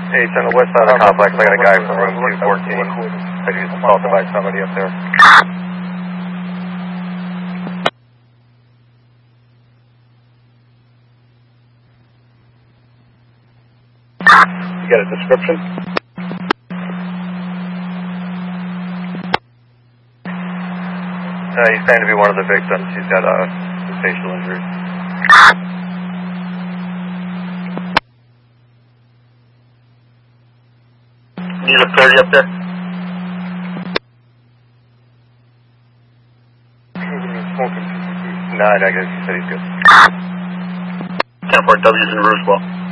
Hey, it's on the west side of the complex. I got a guy from room 214 that he was assaulted by somebody up there. You got a description? He's saying to be one of the victims. He's got some facial injuries. Need a 30 up there? No, negative. He said he's good. 10-4 W's in Roosevelt.